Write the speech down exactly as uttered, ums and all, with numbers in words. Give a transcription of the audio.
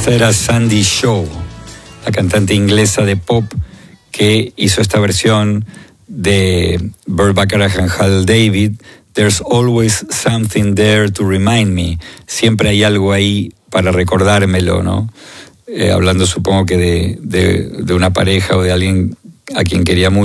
Esa era Sandy Shaw, la cantante inglesa de pop que hizo esta versión de Burt Bacharach and Hal David, There's Always Something There to Remind Me. Siempre hay algo ahí para recordármelo, ¿no? Eh, hablando supongo que de, de, de una pareja o de alguien a quien quería mucho.